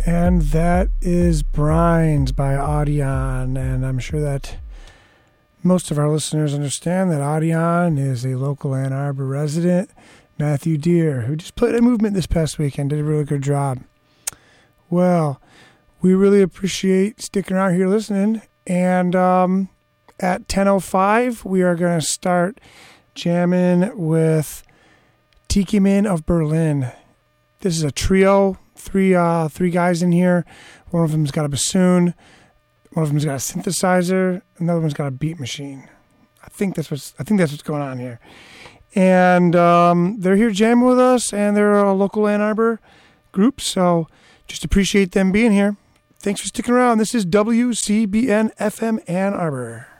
And that is Brines by Audion, and I'm sure that most of our listeners understand that Audion is a local Ann Arbor resident, Matthew Deere, who just played a movement this past weekend, did a really good job. Well, we really appreciate sticking around here listening, and at 10:05, we are going to start jamming with Tiki Man of Berlin. This is a trio, three guys in here. One of them's got a bassoon, one of them's got a synthesizer, another one's got a beat machine. I think that's what's going on here. And they're here jamming with us, and they're a local Ann Arbor group, so just appreciate them being here. Thanks for sticking around. This is WCBN FM Ann Arbor.